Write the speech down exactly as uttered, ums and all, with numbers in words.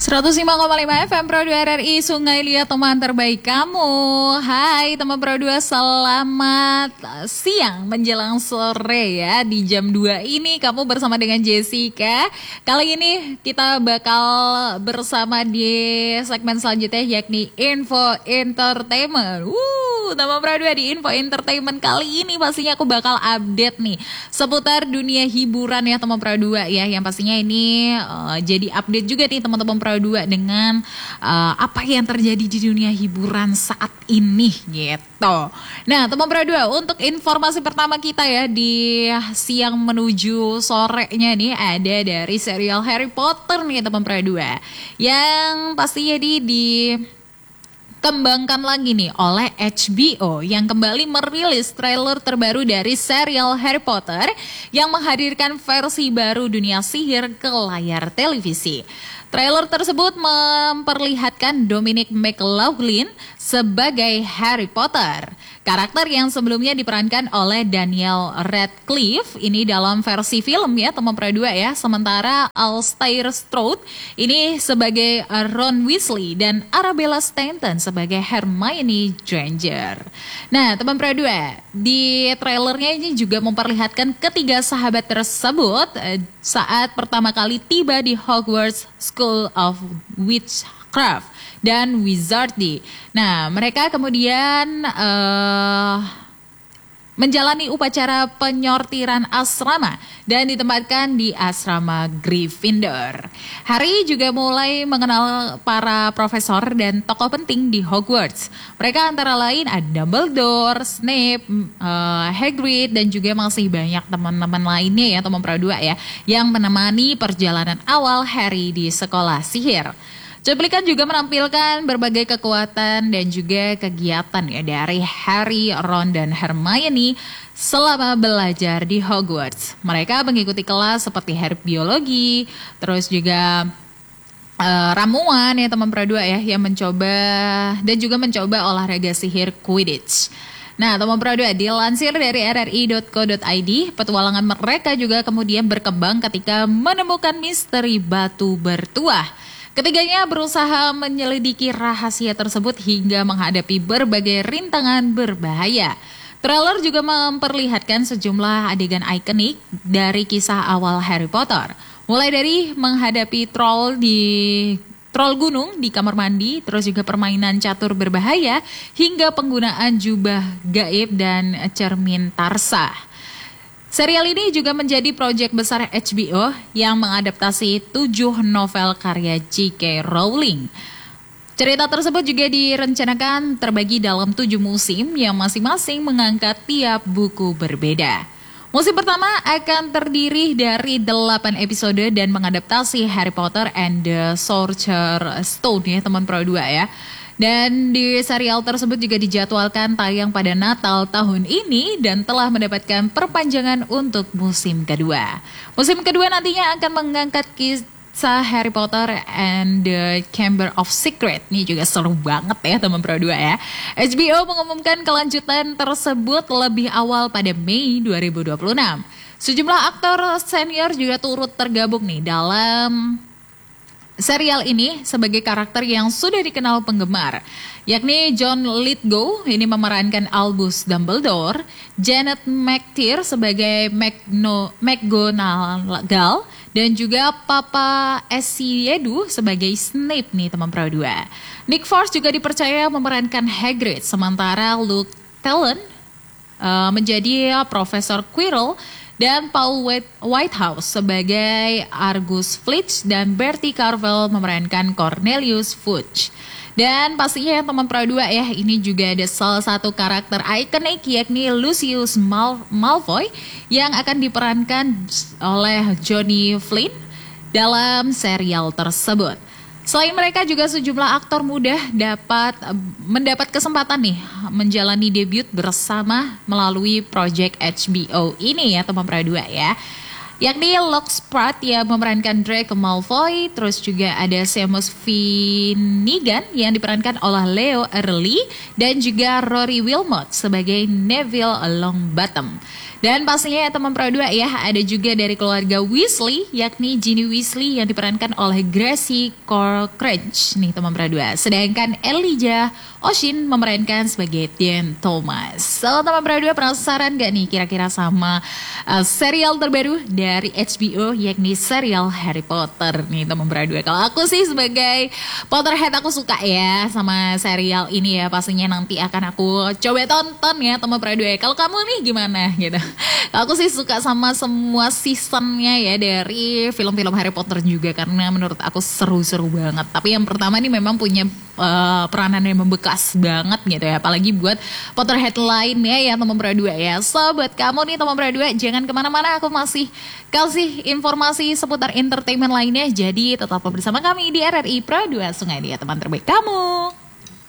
seratus lima koma lima F M Pro dua R R I Sungai Liat, teman terbaik kamu. Hai teman Pro dua, selamat siang menjelang sore ya. Di jam dua ini kamu bersama dengan Jessica. Kali ini kita bakal bersama di segmen selanjutnya, yakni Info Entertainment. Wuh, teman Pro dua, di Info Entertainment kali ini pastinya aku bakal update nih seputar dunia hiburan ya teman Pro dua ya. Yang pastinya ini uh, jadi update juga nih teman-teman Pro dua dengan uh, apa yang terjadi di dunia hiburan saat ini gitu. Nah teman Pro dua, untuk informasi pertama kita ya di siang menuju sorenya nih ada dari serial Harry Potter nih teman Pro dua, yang pastinya di di kembangkan lagi nih oleh H B O yang kembali merilis trailer terbaru dari serial Harry Potter yang menghadirkan versi baru dunia sihir ke layar televisi. Trailer tersebut memperlihatkan Dominic McLaughlin sebagai Harry Potter, karakter yang sebelumnya diperankan oleh Daniel Radcliffe ini dalam versi film ya teman Pro dua ya. Sementara Alastair Stroud ini sebagai Ron Weasley dan Arabella Stanton sebagai Hermione Granger. Nah teman Pro dua, di trailernya ini juga memperlihatkan ketiga sahabat tersebut saat pertama kali tiba di Hogwarts School of Witchcraft dan Wizardry. Nah, mereka kemudian uh, menjalani upacara penyortiran asrama dan ditempatkan di asrama Gryffindor. Harry juga mulai mengenal para profesor dan tokoh penting di Hogwarts. Mereka antara lain ada Dumbledore, Snape, uh, Hagrid, dan juga masih banyak teman-teman lainnya ya teman Pro dua ya, yang menemani perjalanan awal Harry di sekolah sihir. Cuplikan juga menampilkan berbagai kekuatan dan juga kegiatan ya dari Harry, Ron, dan Hermione selama belajar di Hogwarts. Mereka mengikuti kelas seperti herb biologi, terus juga uh, ramuan ya teman Pro dua ya, yang mencoba dan juga mencoba olahraga sihir Quidditch. Nah, teman Pro dua, dilansir dari r r i dot co dot i d, petualangan mereka juga kemudian berkembang ketika menemukan misteri batu bertuah. Ketiganya berusaha menyelidiki rahasia tersebut hingga menghadapi berbagai rintangan berbahaya. Trailer juga memperlihatkan sejumlah adegan ikonik dari kisah awal Harry Potter. Mulai dari menghadapi troll di troll gunung di kamar mandi, terus juga permainan catur berbahaya, hingga penggunaan jubah gaib dan cermin Tarsah. Serial ini juga menjadi proyek besar H B O yang mengadaptasi tujuh novel karya J K Rowling. Cerita tersebut juga direncanakan terbagi dalam tujuh musim yang masing-masing mengangkat tiap buku berbeda. Musim pertama akan terdiri dari delapan episode dan mengadaptasi Harry Potter and the Sorcerer's Stone ya teman Pro dua ya. Dan di serial tersebut juga dijadwalkan tayang pada Natal tahun ini dan telah mendapatkan perpanjangan untuk musim kedua. Musim kedua nantinya akan mengangkat kisah Harry Potter and the Chamber of Secret. Ini juga seru banget ya teman Pro dua ya. H B O mengumumkan kelanjutan tersebut lebih awal pada Mei dua ribu dua puluh enam. Sejumlah aktor senior juga turut tergabung nih dalam serial ini sebagai karakter yang sudah dikenal penggemar, yakni John Lithgow ini memerankan Albus Dumbledore, Janet McTeer sebagai Magno, McGonagall, dan juga Papa Esiedu sebagai Snape nih teman Pro dua. Nick Force juga dipercaya memerankan Hagrid, sementara Luke Talon uh, menjadi Profesor Quirrell, dan Paul Whitehouse sebagai Argus Filch, dan Bertie Carvel memerankan Cornelius Fudge. Dan pastinya teman Pro dua ya, ini juga ada salah satu karakter ikonik yakni Lucius Mal- Malfoy yang akan diperankan oleh Johnny Flynn dalam serial tersebut. Selain mereka juga sejumlah aktor muda dapat mendapat kesempatan nih menjalani debut bersama melalui proyek H B O ini ya teman Pro dua ya. Yakni Lux Pratt yang memerankan Draco Malfoy, terus juga ada Seamus Finnegan yang diperankan oleh Leo Early, dan juga Rory Wilmot sebagai Neville Longbottom. Dan pastinya ya teman Pro dua ya, ada juga dari keluarga Weasley, yakni Ginny Weasley yang diperankan oleh Gracie Cockridge nih teman Pro dua. Sedangkan Elijah Oshin memerankan sebagai Dean Thomas. So teman Pro dua penasaran gak nih kira-kira sama uh, serial terbaru dari H B O, yakni serial Harry Potter nih teman Pro dua. Kalau aku sih sebagai Potterhead aku suka ya sama serial ini ya, pastinya nanti akan aku coba tonton ya teman Pro dua. Kalau kamu nih gimana gitu? Aku sih suka sama semua seasonnya ya dari film-film Harry Potter juga, karena menurut aku seru-seru banget. Tapi yang pertama nih memang punya uh, peranan yang membekas banget gitu ya, apalagi buat Potterhead lainnya ya teman Pro dua ya. So buat kamu nih teman Pro dua, jangan kemana-mana, aku masih kasih informasi seputar entertainment lainnya. Jadi tetap bersama kami di R R I Pro dua Sungai Liat, teman terbaik kamu.